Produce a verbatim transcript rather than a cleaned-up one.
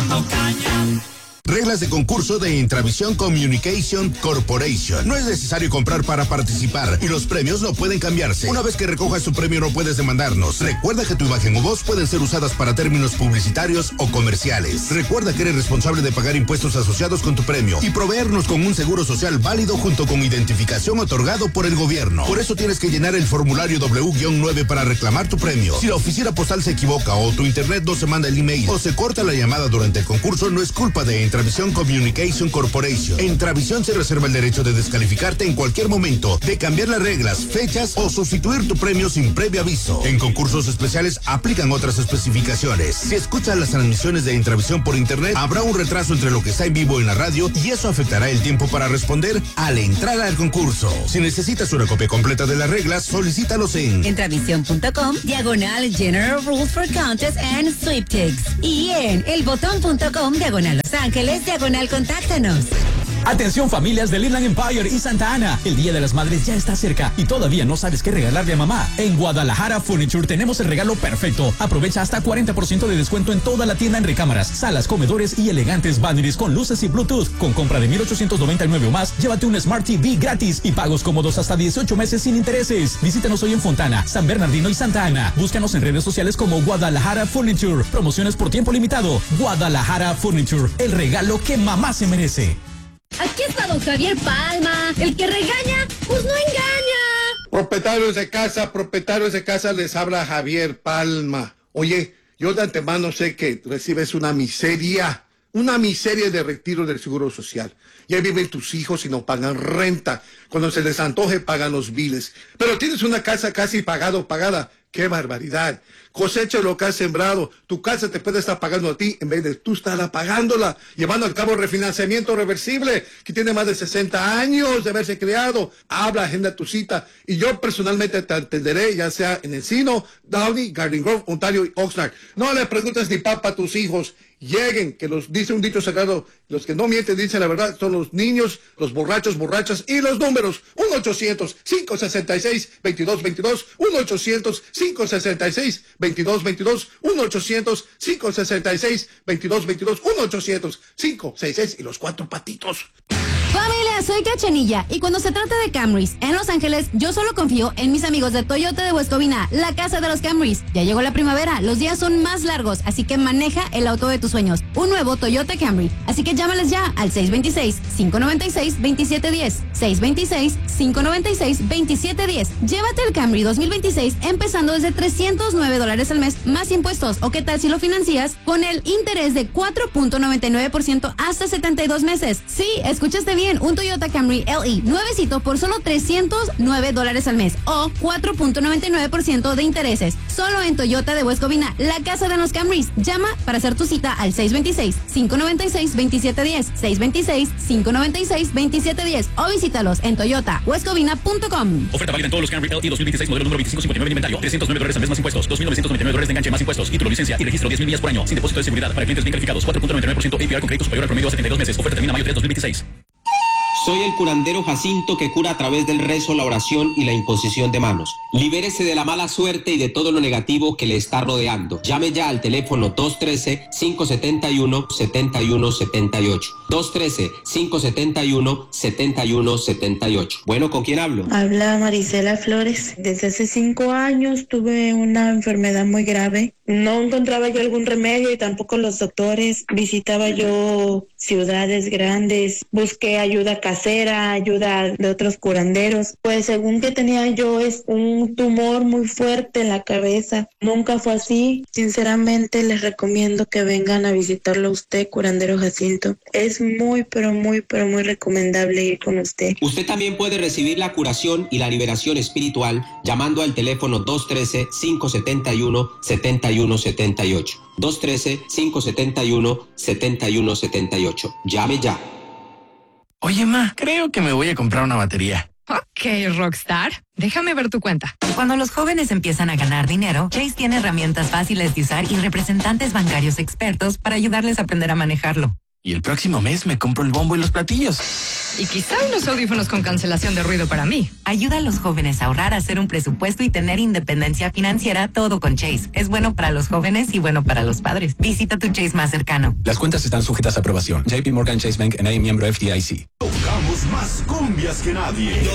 tomando caña. Reglas de concurso de Intravisión Communication Corporation. No es necesario comprar para participar y los premios no pueden cambiarse. Una vez que recojas tu premio no puedes demandarnos. Recuerda que tu imagen o voz pueden ser usadas para términos publicitarios o comerciales. Recuerda que eres responsable de pagar impuestos asociados con tu premio y proveernos con un seguro social válido junto con identificación otorgado por el gobierno. Por eso tienes que llenar el formulario doble u nueve para reclamar tu premio. Si la oficina postal se equivoca o tu internet no se manda el email o se corta la llamada durante el concurso, no es culpa de Intravisión Communication Corporation. Intravisión se reserva el derecho de descalificarte en cualquier momento, de cambiar las reglas, fechas o sustituir tu premio sin previo aviso. En concursos especiales aplican otras especificaciones. Si escuchas las transmisiones de Intravisión por internet, habrá un retraso entre lo que está en vivo en la radio y eso afectará el tiempo para responder al entrar al concurso. Si necesitas una copia completa de las reglas, solicítalos en Intravisión.com, diagonal General Rules for Contests and Sweepstakes. Y en elbotón.com, diagonal Los Ángeles, diagonal contáctanos. Atención familias del Inland Empire y Santa Ana. El Día de las Madres ya está cerca y todavía no sabes qué regalarle a mamá. En Guadalajara Furniture tenemos el regalo perfecto. Aprovecha hasta cuarenta por ciento de descuento en toda la tienda en recámaras, salas, comedores y elegantes banneres con luces y Bluetooth. Con compra de mil ochocientos noventa y nueve o más, llévate un Smart T V gratis y pagos cómodos hasta dieciocho meses sin intereses. Visítanos hoy en Fontana, San Bernardino y Santa Ana. Búscanos en redes sociales como Guadalajara Furniture. Promociones por tiempo limitado. Guadalajara Furniture, el regalo que mamá se merece. Aquí está don Javier Palma, el que regaña, pues no engaña. Propietarios de casa, propietarios de casa, les habla Javier Palma. Oye, yo de antemano sé que recibes una miseria, una miseria de retiro del Seguro Social. Ya viven tus hijos y no pagan renta. Cuando se les antoje pagan los biles. Pero tienes una casa casi pagada o pagada. ¡Qué barbaridad! Cosecha lo que has sembrado. Tu casa te puede estar pagando a ti en vez de tú estarla pagándola, llevando a cabo refinanciamiento reversible, que tiene más de sesenta años de haberse creado. Habla, agenda tu cita, y yo personalmente te atenderé, ya sea en Encino, Downey, Garden Grove, Ontario y Oxnard. No le preguntes ni papa a tus hijos. Lleguen, que los dice un dicho sagrado, los que no mienten dicen la verdad, son los niños, los borrachos, borrachas y los números. uno ochocientos, cinco sesenta y seis, veintidós veintidós, uno ochocientos, cinco sesenta y seis, veintidós veintidós, uno ochocientos, cinco sesenta y seis, veintidós veintidós, uno ochocientos, cinco sesenta y seis y los cuatro patitos. Familia, soy Cachanilla y cuando se trata de Camrys en Los Ángeles, yo solo confío en mis amigos de Toyota de West Covina, la casa de los Camrys. Ya llegó la primavera, los días son más largos, así que maneja el auto de tus sueños. Un nuevo Toyota Camry. Así que llámales ya al seis dos seis, cinco nueve seis, dos siete uno cero. seis dos seis, cinco nueve seis, dos siete uno cero. Llévate el Camry dos mil veintiséis empezando desde trescientos nueve dólares al mes más impuestos. ¿O qué tal si lo financias con el interés de cuatro punto noventa y nueve por ciento hasta setenta y dos meses? Sí, escuchaste bien. Un Toyota Camry L E nuevecito por solo trescientos nueve dólares al mes o cuatro punto noventa y nueve por ciento de intereses. Solo en Toyota de West Covina, la casa de los Camrys. Llama para hacer tu cita al seis dos seis, cinco nueve seis, dos siete uno cero, seis dos seis, cinco nueve seis, dos siete uno cero o visítalos en toyota west covina punto com. Oferta válida en todos los Camry L E dos mil veintiséis, modelo número veinticinco cincuenta y nueve de inventario. trescientos nueve dólares al mes más impuestos. dos mil novecientos noventa y nueve dólares de enganche más impuestos. Título, licencia y registro diez mil millas por año. Sin depósito de seguridad para clientes bien calificados. cuatro punto noventa y nueve por ciento A P R con crédito superior al promedio a setenta y dos meses. Oferta termina mayo tres, dos mil veintiséis. Soy el curandero Jacinto que cura a través del rezo, la oración y la imposición de manos. Libérese de la mala suerte y de todo lo negativo que le está rodeando. Llame ya al teléfono dos uno tres, cinco siete uno, siete uno siete ocho. dos uno tres, cinco siete uno, siete uno siete ocho. Bueno, ¿con quién hablo? Habla Marisela Flores. Desde hace cinco años tuve una enfermedad muy grave. No encontraba yo algún remedio y tampoco los doctores. Visitaba yo ciudades grandes, busqué ayuda casera, ayuda de otros curanderos. Pues según que tenía yo es un tumor muy fuerte en la cabeza. Nunca fue así. Sinceramente les recomiendo que vengan a visitarlo a usted, curandero Jacinto. Es muy, pero muy, pero muy recomendable ir con usted. Usted también puede recibir la curación y la liberación espiritual llamando al teléfono dos uno tres, cinco siete uno, siete uno siete ocho. dos uno tres, cinco siete uno, siete uno siete ocho. Llame ya. Oye, ma, creo que me voy a comprar una batería. Ok, Rockstar. Déjame ver tu cuenta. Cuando los jóvenes empiezan a ganar dinero, Chase tiene herramientas fáciles de usar y representantes bancarios expertos para ayudarles a aprender a manejarlo. Y el próximo mes me compro el bombo y los platillos. Y quizá unos audífonos con cancelación de ruido para mí. Ayuda a los jóvenes a ahorrar, a hacer un presupuesto y tener independencia financiera, todo con Chase. Es bueno para los jóvenes y bueno para los padres. Visita tu Chase más cercano. Las cuentas están sujetas a aprobación. J P Morgan Chase Bank N A, miembro F D I C. Tocamos más cumbias que nadie.